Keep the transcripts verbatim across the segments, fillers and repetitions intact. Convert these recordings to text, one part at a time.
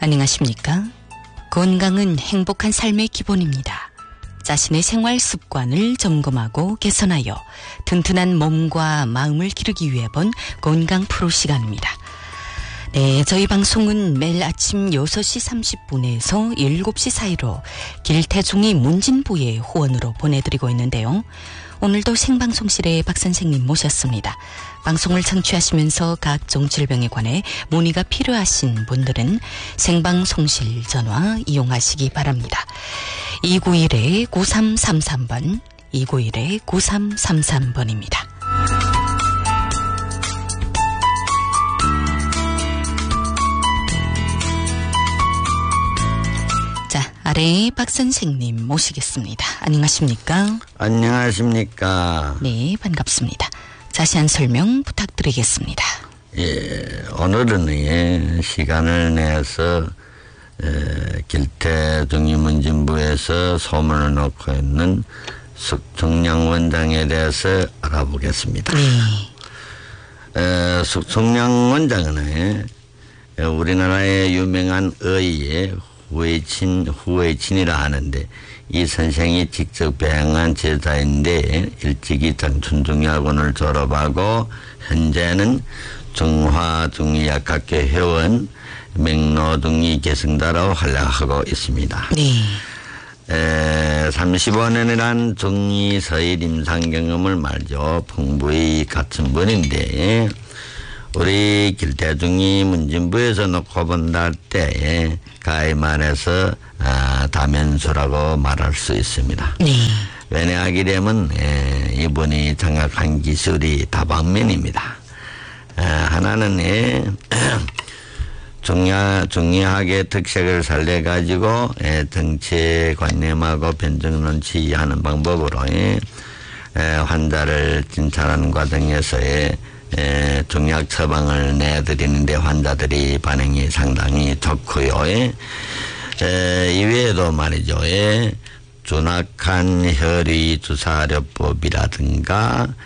안녕하십니까? 건강은 행복한 삶의 기본입니다. 자신의 생활 습관을 점검하고 개선하여 튼튼한 몸과 마음을 기르기 위해 본 건강 프로 시간입니다. 네, 저희 방송은 매일 아침 여섯 시 삼십 분에서 일곱 시 사이로 길태중이 문진부의 후원으로 보내드리고 있는데요. 오늘도 생방송실에 박 선생님 모셨습니다. 방송을 청취하시면서 각종 질병에 관해 문의가 필요하신 분들은 생방송실 전화 이용하시기 바랍니다. 이구일 구삼삼삼 번, 이구일 구삼삼삼 번입니다. 자, 아래 박 선생님 모시겠습니다. 안녕하십니까? 안녕하십니까? 네, 반갑습니다. 자세한 설명 부탁드리겠습니다. 예, 오늘은 예, 시간을 내서 예, 길태중이문진부에서 소문을 놓고 있는 숙청량 원장에 대해서 알아보겠습니다. 네. 에, 숙청량 원장은 예, 우리나라의 유명한 의의 후웨이친, 후웨이친이라 하는데 이 선생이 직접 배양한 제자인데 일찍이 장춘중의학원을 졸업하고 현재는 중화중의학학교 회원 맹로중의 계승자로 활약하고 있습니다. 네. 에, 삼십오 년이란 중의 서일 임상 경험을 말죠. 풍부히 갖춘 분인데 우리 길태중이 문진부에서 놓고 본다 할 때 가히 말해서 아, 다면수라고 말할 수 있습니다. 네. 왜냐하게 되면 예, 이분이 장악한 기술이 다방면입니다. 아, 하나는 예, 중의학, 중의학의 특색을 살려가지고 예, 정체관념하고 변증론치 이해하는 방법으로 예, 예, 환자를 진찰하는 과정에서의 에, 중약 처방을 내드리는데 환자들이 반응이 상당히 좋고요. 에, 에, 이외에도 말이죠. 에, 준악한 혈의 주사료법이라든가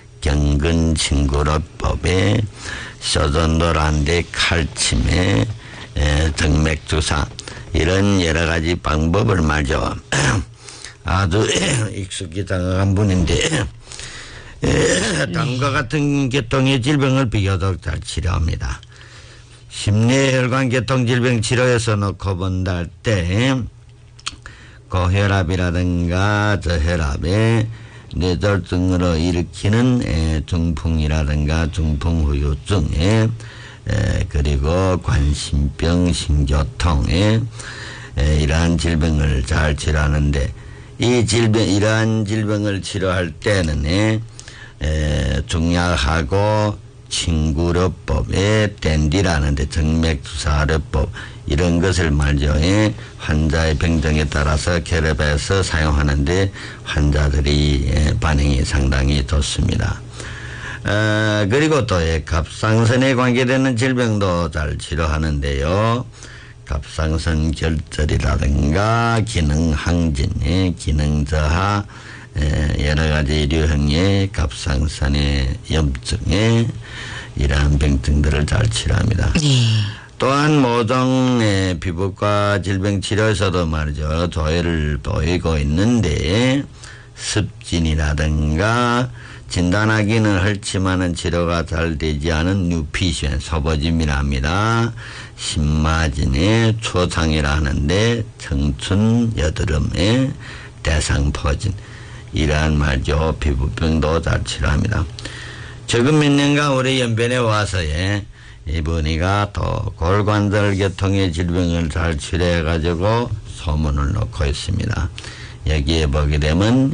경근친구로법에 쇼존도란데 칼침에 에, 정맥주사 이런 여러 가지 방법을 말이죠. 아주 익숙히 장악한 분인데 예, 당과 같은 계통의 질병을 비교적 잘 치료합니다. 심뇌혈관 계통 질병 치료에서 놓고 본다 할 때 고혈압이라든가 저혈압에 뇌졸중으로 일으키는 에, 중풍이라든가 중풍후유증에 에, 그리고 관심병, 신교통에 에, 이러한 질병을 잘 치료하는데 이 질병 이러한 질병을 치료할 때는 에, 에, 중약하고 친구료법에 댄디라는데 정맥주사료법 이런 것을 말죠. 에, 환자의 병정에 따라서 결합해서 사용하는데 환자들이 에, 반응이 상당히 좋습니다. 어, 그리고 또 에, 갑상선에 관계되는 질병도 잘 치료하는데요. 갑상선 결절이라든가 기능 항진, 기능 저하 여러 가지 유형의 갑상선의 염증에 이러한 병증들을 잘 치료합니다. 네. 또한 모종의 피부과 질병 치료에서도 말이죠. 조회를 보이고 있는데 습진이라든가 진단하기는 헐지만은 치료가 잘 되지 않은 뉴피션 소보짐이라 합니다. 신마진의 초장이라 하는데 청춘 여드름의 대상포진 이러한 말이죠. 피부병도 잘 치료합니다. 최근 몇 년간 우리 연변에 와서 예, 이분이가 또 골관절 계통의 질병을 잘 치료해가지고 소문을 놓고 있습니다. 여기에 보게 되면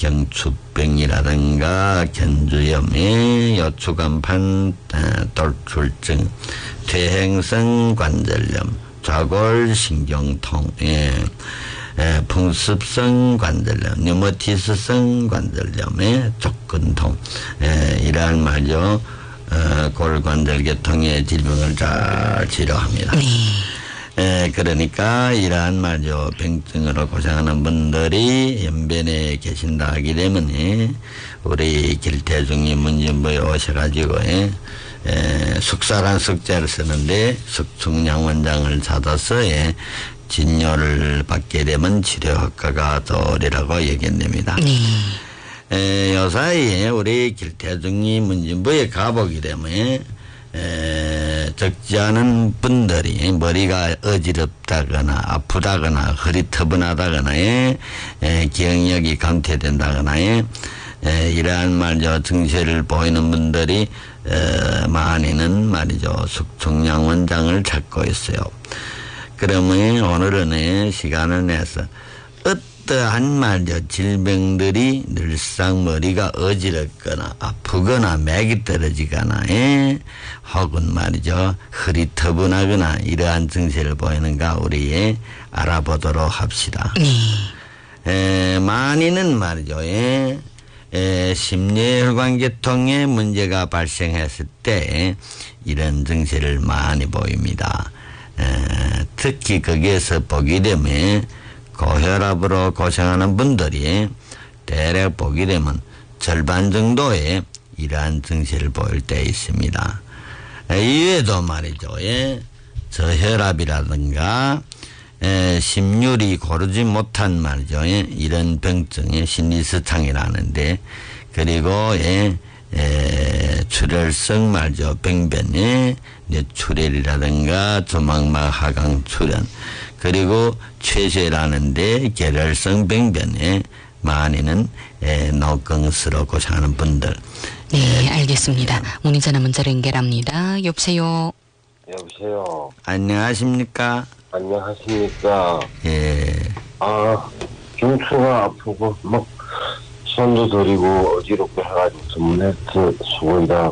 경추병이라든가 견주염에 요추간판 돌출증, 퇴행성 관절염, 좌골신경통, 예. 에, 풍습성 관절염, 류머티스성 관절염의 족근통, 에, 이러한 말이죠. 어, 골관절 계통의 질병을 잘 치료합니다. 네. 에, 그러니까 이러한 말이죠. 병증으로 고생하는 분들이 연변에 계신다 하게 되면 예, 우리 길태중이 문진부에 오셔가지고 예, 에, 숙사란 숙제를 쓰는데 숙충양 원장을 찾아서 예, 진료를 받게 되면 치료 효과가 더리라고 얘기됩니다. 네. 에, 요 사이에 우리 길태중이 문진부에 가보게 되면 에, 적지 않은 분들이 머리가 어지럽다거나 아프다거나 허리 터분하다거나 에, 에, 기억력이 감퇴된다거나 에, 에, 이러한 말이죠 증세를 보이는 분들이 에, 많이는 말이죠 숙충양 원장을 찾고 있어요. 그러면 오늘은 시간을 내서 어떠한 말이죠 질병들이 늘상 머리가 어지럽거나 아프거나 맥이 떨어지거나 에? 혹은 말이죠 허리 터분하거나 이러한 증세를 보이는가 우리 알아보도록 합시다. 네. 에, 많이는 말이죠 에, 에, 심뇌혈관계통에 문제가 발생했을 때 이런 증세를 많이 보입니다. 에, 특히 거기에서 보게 되면 고혈압으로 고생하는 분들이 대략 보게 되면 절반 정도의 이러한 증세를 보일 때 있습니다. 이외에도 말이죠. 예, 저혈압이라든가 예, 심률이 고르지 못한 말이죠. 예, 이런 병증의 심리스탕이라는데 그리고 예, 예, 출혈성 말이죠. 병변에 뇌출혈이라든가 조망막 하강 출혈 그리고 최쇄라는데 계렬성 병변에 많이는 에, 노경스로 고생하는 분들. 네, 알겠습니다. 문의 전화 문자로 연결합니다. 여보세요. 여보세요. 안녕하십니까? 안녕하십니까? 예. 아, 경추가 아프고 막 손도 저리고 어지럽고 해가지고 전문네트 수고이다.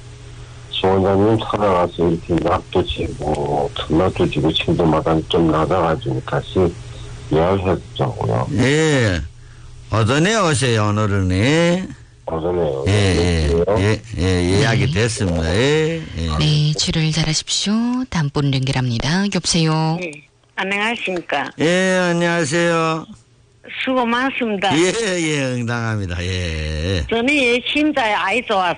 수원장님 살아가서 이렇게 납도 지고 틈납도 지고 침도마다 좀 나가가지고 다시 예약했자고요. 예. 어전에 오세요 오늘은. 예. 어전에요. 예, 예, 예, 예, 예약이 네. 됐습니다. 예, 예. 네, 치료를 잘하십시오. 다음 분 연결합니다. 여보세요. 네. 안녕하십니까. 예, 안녕하세요. 수고 많습니다. 예, 예, 응당합니다. 예. 저는 예, 심장에 아이 좋아서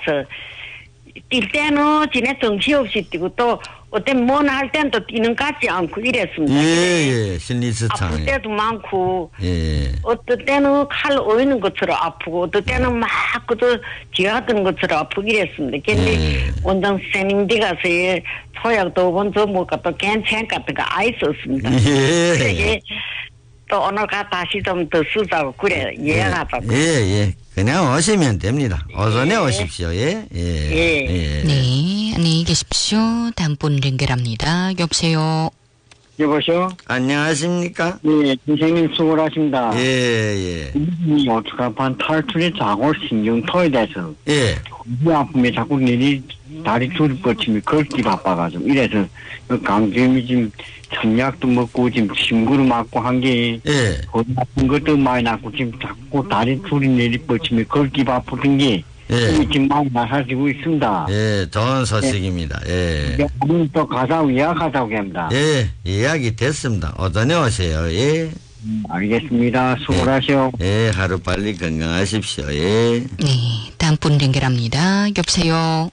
뛸 때는 진짜 정신없이 뛰고 또 어떤 뭐나 할 때는 또 뛰는 것 같지 않고 이랬습니다. 예, 예, 신리스창. 아플 때도 많고 예. 어떤 때는 칼 오이는 것처럼 아프고 어떤 때는 막 그도 지하던 것처럼 아프고 이랬습니다. 근데 예. 원장 선생님 디 가서 예, 소약도 본저 뭐가 또 괜찮 같은 거 아이 썼습니다. 예. 그래 또 오늘 가 다시 좀 더 쓰자고 그래 예약하자고. 예, 예. 그냥 오시면 됩니다. 오전에 오십시오. 예, 예. 예. 예. 네, 안녕히 계십시오. 다음 분 연결합니다. 여보세요. 여보세요? 안녕하십니까? 네, 선생님 수고하십니다. 예, 예. 이 오죽하판 탈출의 자골 신경토에 대해서 예. 이 아픔에 자꾸 내리 다리 둘이 뻗치면 걷기 바빠가지고 이래서 강주임이 지금 천약도 먹고 지금 심구를 맞고 한게 예. 그 아픈 것도 많이 났고 지금 자꾸 다리 둘이 내리 뻗치면 걷기 바쁘던 게 예. 지금 많이 나사지고 있습니다. 예, 좋은 소식입니다. 예. 오늘 또 가서 예약하자고 합니다. 예, 예약이 됐습니다. 오전에 오세요. 예. 음, 알겠습니다. 수고하세요. 예, 하루 빨리 건강하십시오. 예. 네, 다음 분 연결합니다. 여보세요.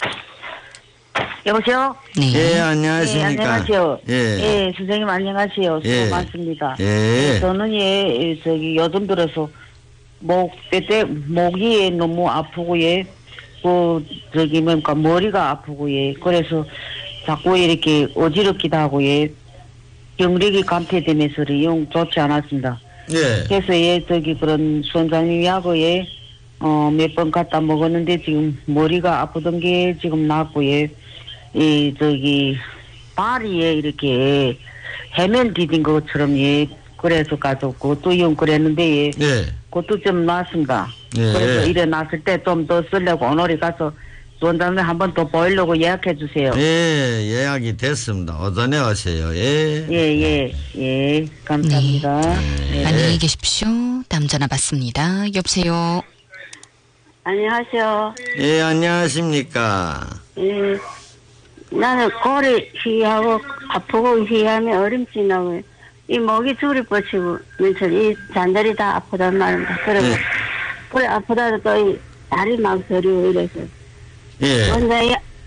여보세요? 네. 예, 안녕하십니까? 예, 안녕하세요. 예. 예, 선생님 안녕하세요. 수고 예. 많습니다. 예. 저는 예, 예, 저기 요즘 들어서 목 때때 목이 예, 너무 아프고 예, 그 저기 뭡니까 머리가 아프고 예, 그래서 자꾸 이렇게 어지럽기도 하고 예, 경력이 감퇴되면서 영 좋지 않았습니다. 예. 그래서 예, 저기 그런 수원장님 약을 어, 몇 번 갖다 먹었는데 지금 머리가 아프던 게 지금 낫고 예. 이 저기 발이에 이렇게 해면 디딘 것처럼 예 그래서 가지고 그것도 용 그랬는데 예 예. 그것도 좀 낫습니다. 예. 그래서 일어났을 때 좀 더 쓰려고 오늘이 가서 원장님 한번 더 보이려고 예약해 주세요. 예, 예약이 됐습니다. 오전에 오세요. 예. 예예 예, 예. 감사합니다. 네. 네. 안녕히 계십시오. 다음 전화 받습니다. 여보세요. 안녕하세요. 예, 안녕하십니까? 예, 나는 골이 희하고 아프고 희하면 어림지 나고 이 목이 줄이 뻗치고 며칠 이 잔다리 다 아프단 말입니다. 그리고 네. 그래 아프다도 또 이 다리 막 저리고 이래서 예. 원장이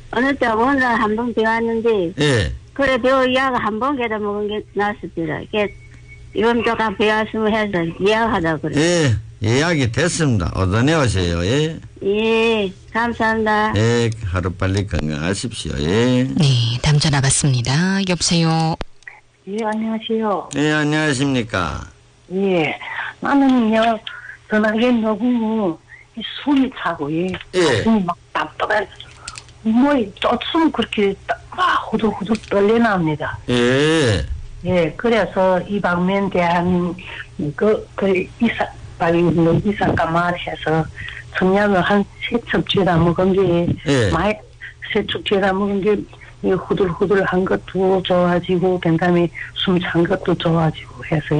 어느 때 혼자 한 번 배웠는데, 예. 그래, 배워 약 한 번 개다 먹은 게 낫습니다. 이게, 이번 주가 배웠으면 해서 예약하자 그래. 예, 예약이 됐습니다. 오전에 오세요. 예. 예, 감사합니다. 예, 하루빨리 건강하십시오. 예. 네, 다음 전화 받습니다. 여보세요. 예, 안녕하세요. 예, 안녕하십니까. 예, 나는요, 전화기에 너무 이 숨이 차고, 예. 예. 가슴이 막 답답해. 뭐, 쫓으면 그렇게 막 후두후두 떨려납니다. 예. 예, 그래서 이 방면 대한, 그, 그, 이사, 빨리 이사가 말해서, 청약을 한 세 첩지에다 먹은 게, 예. 많이, 세 첩지에다 먹은 게, 이 후들후들한 것도 좋아지고, 그 다음에 숨 찬 것도 좋아지고 해서,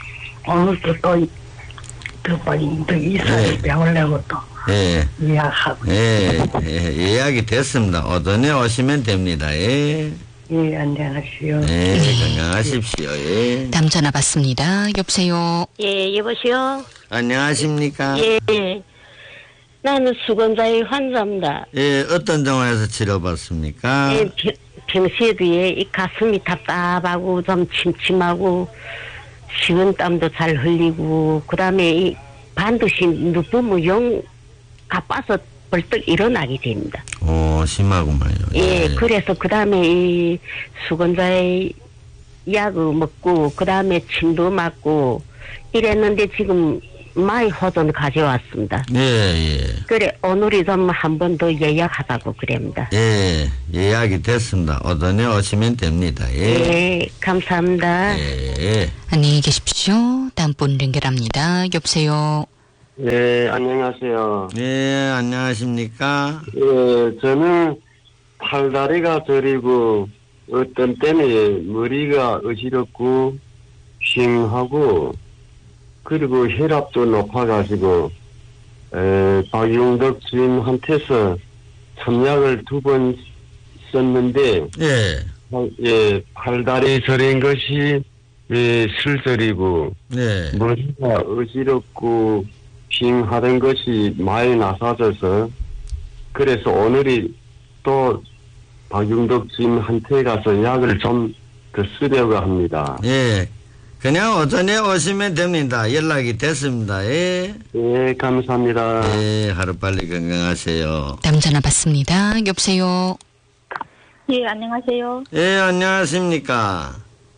오늘도 또, 더 빨리, 또 이사를 예. 배우려고 또, 예. 예약하고. 예, 예, 예약이 됐습니다. 오전에 오시면 됩니다. 예. 예, 안녕하세요. 예, 건강하십시오. 예. 다음 전화 받습니다. 여보세요. 예, 여보세요? 안녕하십니까? 예. 나는 수건자의 환자입니다. 예, 어떤 병원에서 치료받습니까? 예, 평- 평시에도 예, 이 가슴이 답답하고 좀 침침하고 식은땀도 잘 흘리고 그다음에 이 반드시 누우면 영 가빠서 벌떡 일어나게 됩니다. 오, 심하구만요. 예, 그래서 그다음에 이 수건자의 약을 먹고 그다음에 침도 맞고 이랬는데 지금 많이 호전 가져왔습니다. 예, 예. 그래 오늘이 좀 한 번 더 예약하자고 그럽니다. 예, 예약이 됐습니다. 오전에 오시면 됩니다. 예. 예, 감사합니다. 예. 안녕히 계십시오. 다음 분 연결합니다. 여보세요. 예, 안녕하세요. 예, 안녕하십니까? 예, 저는 팔다리가 저리고 어떤 때는 머리가 어지럽고 쉼하고 그리고 혈압도 높아가지고 에, 박용덕 주임한테서 첨약을 두 번 썼는데 예, 어, 예, 팔다리 저린 것이 예, 슬저리고 네. 머리가 어지럽고 빙하던 것이 많이 나사져서 그래서 오늘이 또 박용덕 주임한테 가서 약을 좀 더 쓰려고 합니다. 예. 그냥 오전에 오시면 됩니다. 연락이 됐습니다. 예. 예, 감사합니다. 예, 하루빨리 건강하세요. 다음 전화 받습니다. 여보세요. 예, 안녕하세요. 예, 안녕하십니까?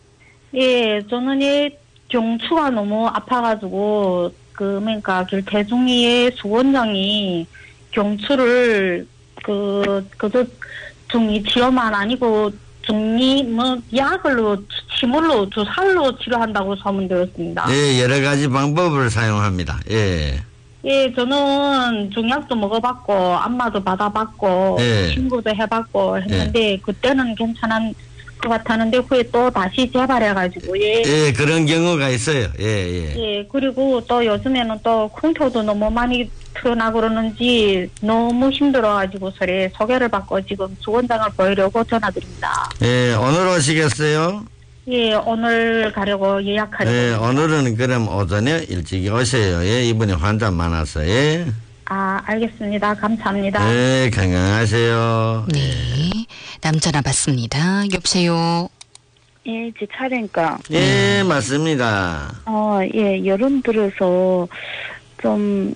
예, 저는 예, 경추가 너무 아파가지고, 그, 그러니까, 길 대중이의 수원장이 경추를, 그, 그저, 중이 치료만 아니고, 중이, 뭐, 약을로, 침울로, 주살로 치료한다고 소문되었습니다. 예, 여러 가지 방법을 사용합니다. 예. 예, 저는 중약도 먹어봤고, 안마도 받아봤고, 예. 친구도 해봤고 했는데, 그때는 괜찮은 것 같았는데, 후에 또 다시 재발해가지고, 예. 예, 그런 경우가 있어요. 예, 예. 예, 그리고 또 요즘에는 또 콩토도 너무 많이 틀어나고 그러는지 너무 힘들어가지고, 서래 소개를 받고 지금 주원장을 보이려고 전화드립니다. 예, 오늘 오시겠어요? 예, 오늘 가려고 예약하려고. 예, 오늘은 그럼 오전에 일찍 오세요. 예, 이분이 환자 많아서, 예. 아, 알겠습니다. 감사합니다. 예, 건강하세요. 네. 다음 전화 받습니다. 여보세요. 예, 제 차례니까. 예, 맞습니다. 어, 예, 여름 들어서 좀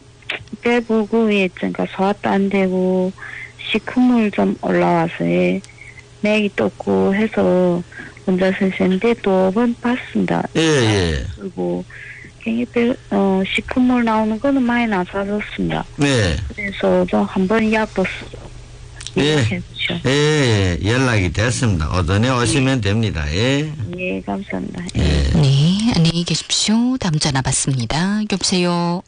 배부구에 그러니까 소화도 안 되고 시큰물 좀 올라와서 예, 맥이 떴고 해서 원자 선생님한테 두 번 봤습니다. 예, 예. 그리고 굉장히 배, 어, 시큰물 나오는 거는 많이 나빠졌습니다. 네. 그래서 저 한 번 약도 쓰고 예. 해주죠. 예, 예, 연락이 됐습니다. 오전에 오시면 됩니다. 예. 예, 감사합니다. 예. 네, 안녕히 계십시오. 다음 전화 받습니다. 여보세요.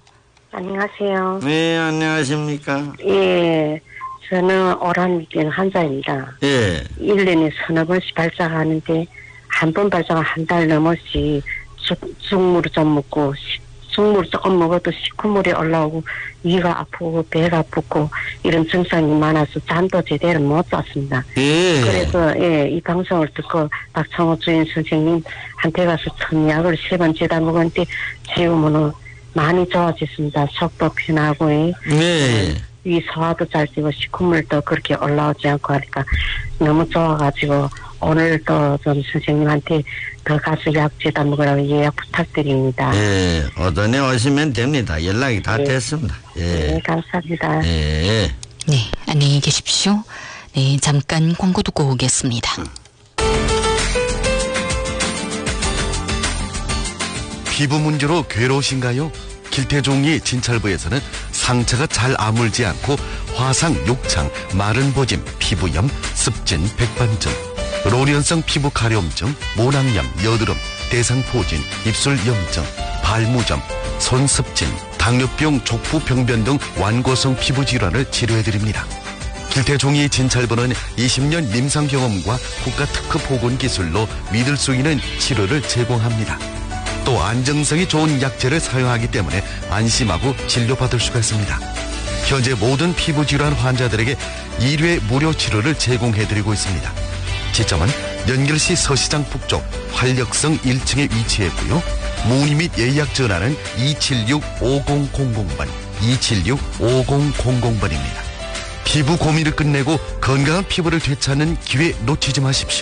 안녕하세요. 네, 안녕하십니까? 예, 저는 오란기증 환자입니다. 예. 일 년에 서너 번씩 발작하는데 한 번 발작은 한 달 넘었지 죽, 죽물을 좀 먹고 시, 죽물 조금 먹어도 식후물이 올라오고 위가 아프고 배가 아프고 이런 증상이 많아서 잠도 제대로 못 잤습니다. 예. 그래서 예, 이 방송을 듣고 박창호 주임 선생님한테 가서 천약을 세 번째다 먹었는데 지금은 많이 좋아졌습니다. 속도 편하고 예. 네. 이 소화도 잘 되고 식후물도 그렇게 올라오지 않고 하니까 너무 좋아가지고 오늘 또 좀 선생님한테 더 가서 약제다 먹으라고 예약 부탁드립니다. 예, 오전에 오시면 됩니다. 연락이 다 네. 됐습니다. 예. 네, 감사합니다. 예. 네, 안녕히 계십시오. 네, 잠깐 광고 듣고 오겠습니다. 피부 문제로 괴로우신가요? 길태종이 진찰부에서는 상처가 잘 아물지 않고 화상, 욕창, 마른 보짐, 피부염, 습진, 백반증, 로련성 피부 가려움증, 모낭염, 여드름, 대상포진, 입술염증, 발무점, 손습진, 당뇨병, 족부병변 등 완고성 피부 질환을 치료해드립니다. 길태종이 진찰부는 이십 년 임상 경험과 국가특허 보건 기술로 믿을 수 있는 치료를 제공합니다. 또 안정성이 좋은 약재를 사용하기 때문에 안심하고 진료받을 수가 있습니다. 현재 모든 피부질환 환자들에게 일 회 무료 치료를 제공해드리고 있습니다. 지점은 연결시 서시장 북쪽 활력성 일 층에 위치해 있고요. 문의 및 예약 전화는 이칠육 오공공공 번, 이칠육 오공공공 번입니다. 피부 고민을 끝내고 건강한 피부를 되찾는 기회 놓치지 마십시오.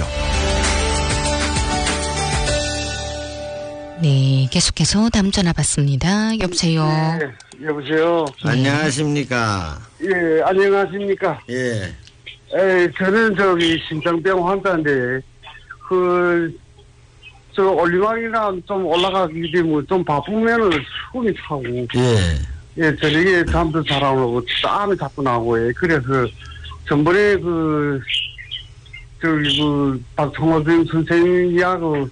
네, 계속해서 다음 전화 받습니다. 여보세요. 네, 여보세요. 네. 안녕하십니까. 예, 안녕하십니까. 예. 에, 저는 저기 심장병 환자인데 그 저 올리막이나 좀 올라가기 때문에 좀 바쁘면은 숨이 차고. 예. 예, 저녁에 잠도 잘 안 오고 땀이 자꾸 나고. 예, 그래서 전번에 그 저기 그 박성호 선생님하고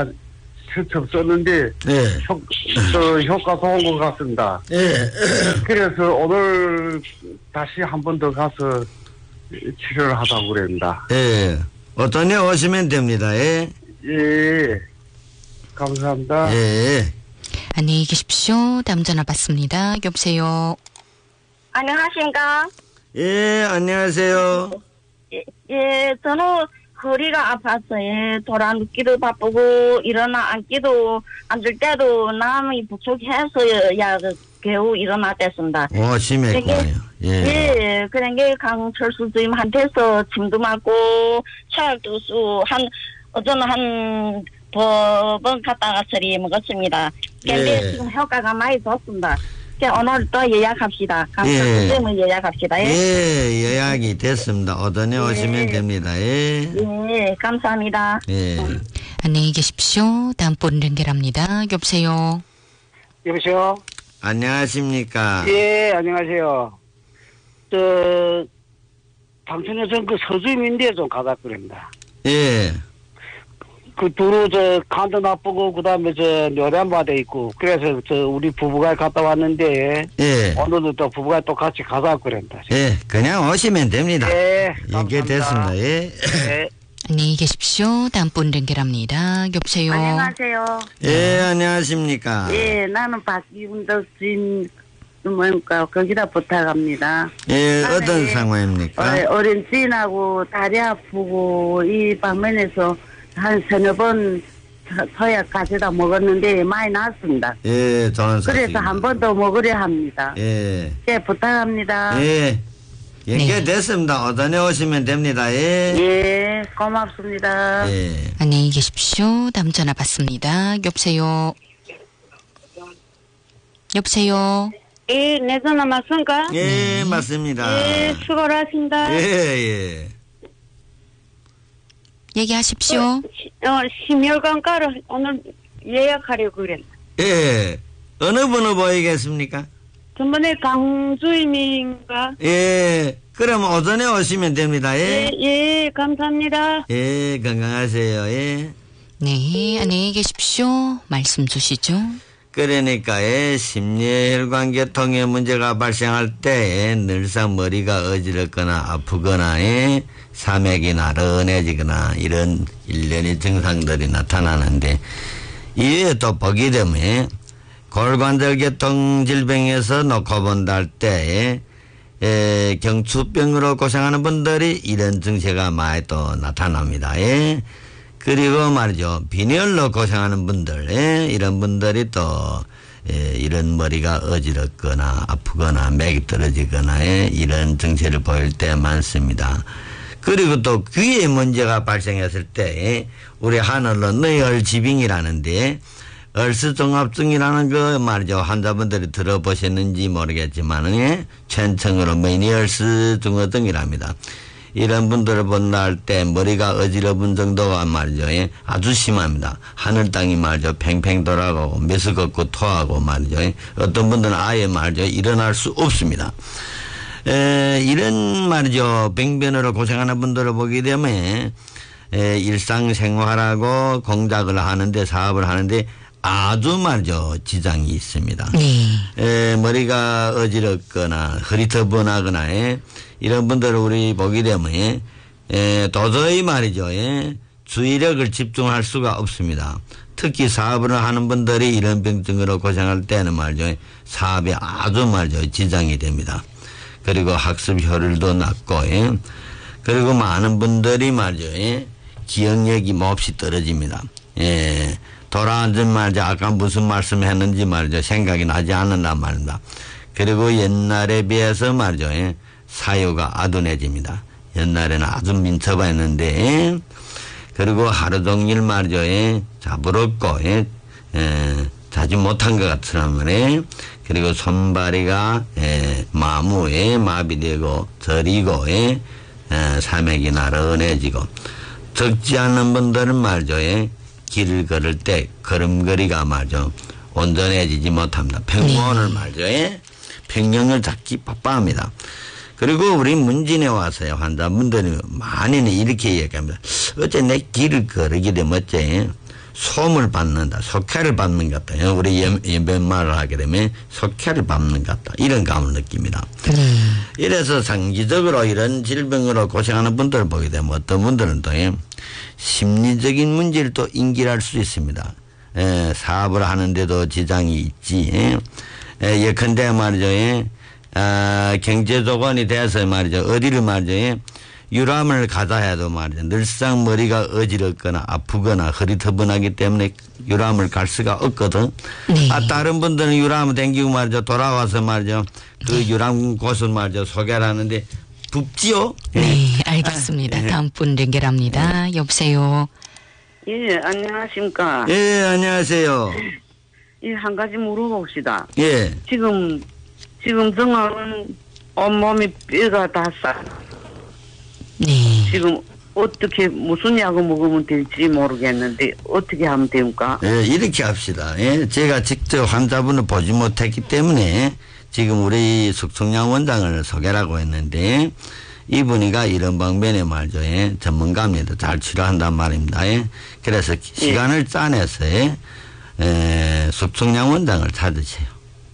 직접 썼는데 예. 효, 저 효과 좋은 것 같습니다. 예. 그래서 오늘 다시 한 번 더 가서 치료를 하자고 그랬습니다. 예. 어떠냐 오시면 됩니다. 예. 예. 감사합니다. 예. 안녕히 계십시오. 다음 전화 받습니다. 여보세요. 안녕하십니까? 예, 안녕하세요. 예, 예, 저는 허리가 아파서, 예, 돌아눕기도 바쁘고, 일어나 앉기도, 앉을 때도 남이 부축해서, 야, 겨우 일어났댔습니다. 오, 심했군요. 예. 예, 그런 게 강철수 주임한테서 침도 맞고, 샤약도 수, 한, 어쩌면 한, 두 번 갔다가 처리 먹었습니다. 근데 예. 지금 효과가 많이 좋습니다. 오늘 또 예약합시다. 예. 강철수 예약합시다. 예. 예, 예약이 됐습니다. 오전에 예. 오시면 됩니다. 예. 예, 감사합니다. 예. 안녕히 계십시오. 다음 분 연결합니다. 여보세요. 여보세요? 안녕하십니까. 예, 안녕하세요. 저, 당신은 전그 서주임인데 좀 가다 그럽니다. 예. 그 두루 저 간도 나쁘고 그다음에 저 뇨량바돼 있고 그래서 저 우리 부부가 갔다 왔는데 예. 오늘도 또 부부가 또 같이 가자 그럽니다. 예, 그냥 오시면 됩니다. 예, 연결됐습니다. 예. 예. 안녕히 계십시오. 다음 분 연결합니다. 여보세요. 안녕하세요. 예, 안녕하십니까. 예, 나는 박이운덕 주인 뭐니까 거기다 부탁합니다. 예, 나는 어떤 예, 상황입니까? 어, 어린 주인하고 다리 아프고 이 방면에서 한 서너 번 서- 서약 가져다 먹었는데 많이 나았습니다. 예, 좋은 사실. 그래서 한 번 더 먹으려 합니다. 예. 예, 부탁합니다. 예. 연결됐습니다. 오전에 오시면 됩니다. 예. 예, 고맙습니다. 예. 안녕히 계십시오. 다음 전화 받습니다. 여보세요. 여보세요. 예, 내 전화 맞습니까? 예, 맞습니다. 예, 수고하십니다. 예, 예. 얘기하십시오. 어, 심혈관가를 오늘 예약하려고 그랬나. 예. 어느 번호 보이겠습니까? 전번에 강주임인가? 예. 그럼 오전에 오시면 됩니다. 예, 예. 예, 감사합니다. 예, 건강하세요. 예. 네, 안녕히 계십시오. 말씀 주시죠. 그러니까 예, 심뇌혈관계통의 문제가 발생할 때 늘상 머리가 어지럽거나 아프거나 예, 사맥이 나른해지거나 이런 일련의 증상들이 나타나는데 이에 또 보게 되면 골관절계통 질병에서 놓고 본다 할 때 예, 경추병으로 고생하는 분들이 이런 증세가 많이 또 나타납니다. 예. 그리고 말이죠. 빈혈로 고생하는 분들, 예? 이런 분들이 또, 에, 이런 머리가 어지럽거나 아프거나 맥이 떨어지거나 에, 이런 증세를 보일 때 많습니다. 그리고 또 귀에 문제가 발생했을 때 우리 하늘로 뇌혈지빙이라는데 얼스종합증이라는 그 말이죠. 환자분들이 들어보셨는지 모르겠지만 예?全称으로 메니얼스증후등이랍니다. 이런 분들을 본다할 때 머리가 어지러운 정도가 말이죠. 예? 아주 심합니다. 하늘 땅이 말이죠. 팽팽 돌아가고 메스 걷고 토하고 말이죠. 예? 어떤 분들은 아예 말이죠. 일어날 수 없습니다. 에, 이런 말이죠. 병변으로 고생하는 분들을 보게 되면 에, 일상생활하고 공작을 하는데 사업을 하는데 아주 말이죠. 지장이 있습니다. 네. 에, 머리가 어지럽거나 흐리터분하거나 에, 이런 분들을 우리 보게 되면 에, 에, 도저히 말이죠. 에, 주의력을 집중할 수가 없습니다. 특히 사업을 하는 분들이 이런 병증으로 고생할 때는 말이죠. 사업에 아주 말이죠. 지장이 됩니다. 그리고 학습 효율도 낮고, 예. 그리고 많은 분들이 말이죠, 예. 기억력이 몹시 떨어집니다. 예. 돌아앉은 말이죠. 아까 무슨 말씀 했는지 말이죠. 생각이 나지 않는단 말입니다. 그리고 옛날에 비해서 말이죠, 예. 사유가 아둔해집니다. 옛날에는 아주 민첩했는데, 예. 그리고 하루 종일 말이죠, 예. 자부럽고, 예. 예. 자지 못한 것 같으란 말이에요. 그리고 손발이가 에, 마무에 마비되고 저리고 에, 에, 사맥이 나른해지고 적지 않은 분들은 말이죠. 에, 길을 걸을 때 걸음걸이가 말이죠. 온전해지지 못합니다. 평온을 말이죠. 에, 평경을 잡기 바빠합니다. 그리고 우리 문진에 와서요. 환자분들이 많이는 이렇게 얘기합니다. 어째 내 길을 걸으게 되면 어째 소음을 받는다. 속해를 받는 것 같다. 우리 연변말을 하게 되면 속해를 받는 것 같다. 이런 감을 느낍니다. 음. 이래서 상기적으로 이런 질병으로 고생하는 분들을 보게 되면 어떤 분들은 또 심리적인 문제를 또 인기할 수 있습니다. 에, 사업을 하는데도 지장이 있지. 에, 에, 예컨대 말이죠. 에, 아, 경제 조건이 돼서 말이죠. 어디를 말이죠. 유람을 가자 해도 말이죠. 늘상 머리가 어지럽거나 아프거나 허리터분하기 때문에 유람을 갈 수가 없거든. 네. 아, 다른 분들은 유람을 댕기고 말이죠. 돌아와서 말이죠. 그 네. 유람 곳을 말이죠. 소개를 하는데 붓지요? 네, 알겠습니다. 네. 다음 분 연결합니다. 네. 여보세요. 예, 안녕하십니까. 예, 안녕하세요. 예, 한 가지 물어봅시다. 예. 지금, 지금 정황은 온몸이 뼈가 다 싸. 네. 지금 어떻게 무슨 약을 먹으면 될지 모르겠는데 어떻게 하면 됩니까? 예, 이렇게 합시다. 예, 제가 직접 환자분을 보지 못했기 때문에 지금 우리 숙성양 원장을 소개하고 했는데 이분이가 이런 방면에 말이죠. 예, 전문가입니다. 잘 치료한단 말입니다. 예. 그래서 시간을 예. 짜내서 예, 예, 숙성양 원장을 찾으세요.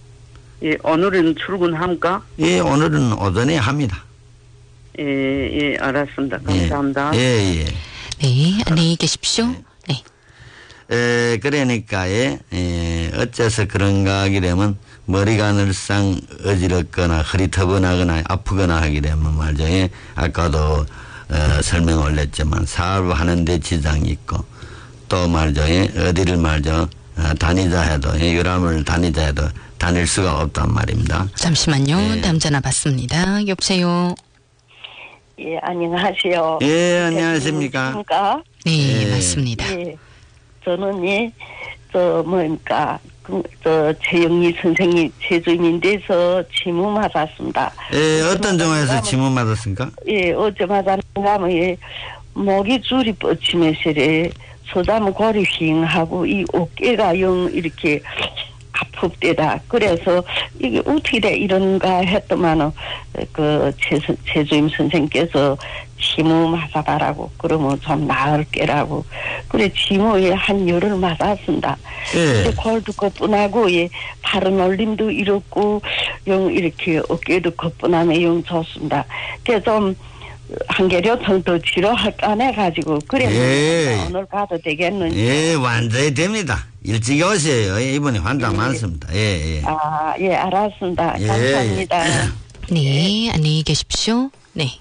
예, 오늘은 출근합니까? 예, 오늘은 오전에 합니다. 예, 예, 알았습니다. 감사합니다. 예, 예. 네, 안녕히 계십시오. 네. 에, 그러니까, 예, 예, 어째서 그런가 하게 되면 머리가 늘상 어지럽거나 흐리터분하거나 아프거나 하게 되면 말이죠. 예, 아까도 어, 설명 올렸지만 사업을 하는데 지장이 있고 또 말이죠. 예, 어디를 말이죠. 어, 다니자 해도, 예, 유람을 다니자 해도 다닐 수가 없단 말입니다. 잠시만요. 예. 다음 전화 받습니다. 여보세요. 예, 안녕하세요. 예, 안녕하십니까. 네, 예. 맞습니다. 예, 저는 예, 저 뭡니까, 그, 저 최영희 선생님 제주인인데서 치무 맞았습니다. 예, 어떤 정화에서 치무 맞았습니까? 예, 어제 맞았는가 예, 목이 줄이 뻗치면서 소담 골이 휘잉하고 이 어깨가 영 이렇게 아프대다. 그래서 이게 어떻게 돼 이런가 했더만은 그 최, 최주임 선생께서 치무 맞아봐라고 그러면 좀 나을 게라고 그래 치무에 한 열을 맞았습니다. 예. 골도 거뿐하고 예 팔은 올림도 이렇고 영 이렇게 어깨도 거뿐하네 영 좋습니다. 그래서 좀 한 개려 더 치료할까 해 가지고 그래서 예. 오늘 가도 되겠는지. 예, 완전히 됩니다. 일찍 오세요. 이번에 환자 예. 많습니다. 예, 예. 아, 예, 알았습니다. 예. 감사합니다. 네, 안녕히 계십시오. 네.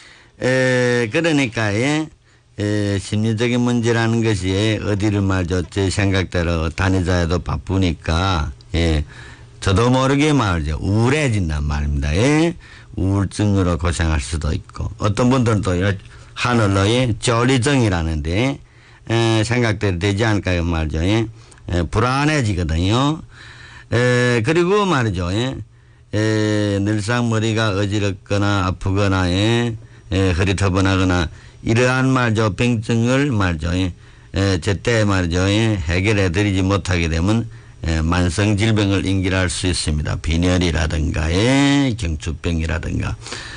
에, 그러니까, 예, 에, 심리적인 문제라는 것이 어디를 말죠. 제 생각대로 다니자 해도 바쁘니까 예. 저도 모르게 말이죠. 우울해진단 말입니다. 예. 우울증으로 고생할 수도 있고, 어떤 분들은 또 하늘로의 쫄리증이라는데, 에, 생각대로 되지 않을까 말이죠. 예. 에, 불안해지거든요. 에, 그리고 말이죠. 예. 에, 늘상 머리가 어지럽거나 아프거나, 예. 에, 흐릿허분하거나, 이러한 말이죠. 병증을 말이죠. 예. 에, 제때 말이죠. 예. 해결해 드리지 못하게 되면 예, 만성 질병을 인길할 수 있습니다. 빈혈이라든가, 예, 경추병이라든가.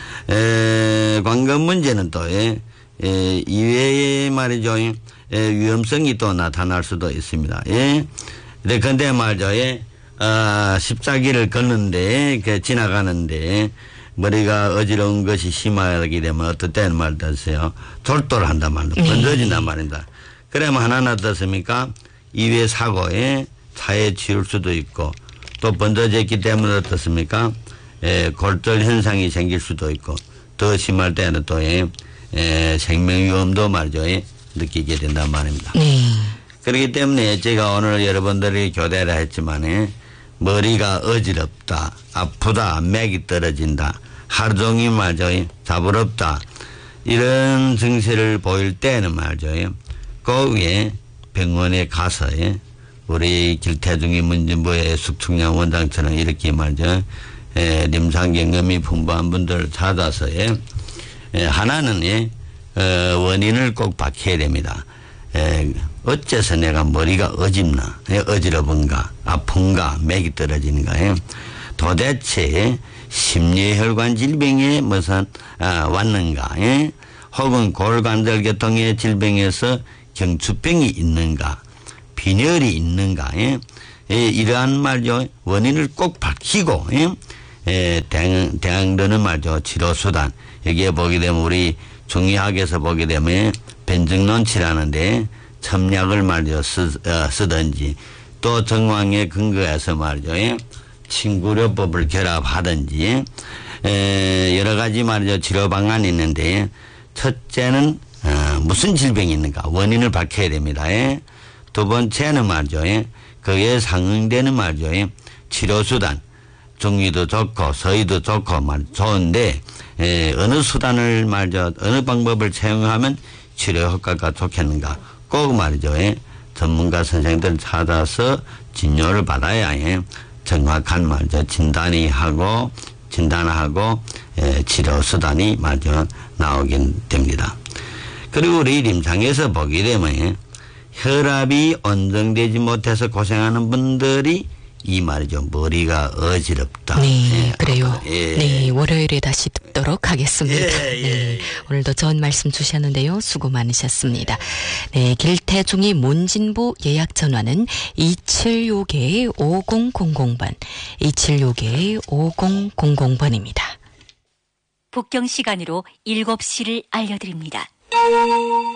에, 관건 문제는 또, 예, 예, 이외에 말이죠. 예, 위험성이 또 나타날 수도 있습니다. 예. 근데, 근데 말이죠. 예, 아, 십자기를 걷는데, 그, 지나가는데, 머리가 어지러운 것이 심하게 되면 어떨 때는 말도 하세요. 졸도를 한단 말입니다. 번져진단 말입니다. 그러면 하나는 어떻습니까? 이외 사고에 차에 치울 수도 있고, 또 번져졌기 때문에 어떻습니까? 에, 골절 현상이 생길 수도 있고, 더 심할 때는 또, 에, 에, 생명위험도 말이죠. 에, 느끼게 된단 말입니다. 네. 그렇기 때문에 제가 오늘 여러분들이 교대를 했지만, 에, 머리가 어지럽다, 아프다, 맥이 떨어진다, 하루 종일 말이죠. 에, 자부럽다, 이런 증세를 보일 때는 말이죠. 에, 꼭 에, 병원에 가서, 에, 우리 길태중이 문진부의 숙충양 원장처럼 이렇게 말이죠. 에, 임상 경험이 풍부한 분들 찾아서, 예, 에, 하나는, 예, 어, 원인을 꼭 밝혀야 됩니다. 에, 어째서 내가 머리가 어집나, 예, 어지러운가, 아픈가, 맥이 떨어지는가, 예. 도대체 심뇌혈관 질병에 무슨, 아, 왔는가, 예. 혹은 골관절계통의 질병에서 경추병이 있는가, 빈혈이 있는가, 예? 예, 이러한 말이죠. 원인을 꼭 밝히고, 예? 예, 대응, 대응되는 말이죠. 치료수단. 여기에 보게 되면 우리 중의학에서 보게 되면 변증론치라는데 첨약을 말이죠. 쓰, 어, 쓰든지 또 정황에 근거해서 말이죠. 예? 친구료법을 결합하든지, 예, 여러 가지 말이죠. 치료 방안이 있는데 첫째는, 어, 무슨 질병이 있는가. 원인을 밝혀야 됩니다. 예? 두 번째는 말이죠. 예. 그에 상응되는 말이죠. 예. 치료수단. 중의도 좋고, 서의도 좋고, 말, 좋은데, 예, 어느 수단을 말이죠. 어느 방법을 채용하면 치료 효과가 좋겠는가. 꼭 말이죠. 예. 전문가 선생님들 찾아서 진료를 받아야, 예. 정확한 말이죠. 진단이 하고, 진단하고, 예, 치료수단이 말이죠. 나오긴 됩니다. 그리고 우리 임상에서 보게 되면, 예. 혈압이 안정되지 못해서 고생하는 분들이 이 말이죠. 머리가 어지럽다. 네, 예, 그래요. 예. 네, 월요일에 다시 듣도록 하겠습니다. 예, 예. 네, 오늘도 좋은 말씀 주셨는데요. 수고 많으셨습니다. 네, 길태중이 문진부 예약 전화는 이칠육 오공공공 번, 이칠육 오공공공 번입니다. 북경 시간으로 일곱 시를 알려드립니다.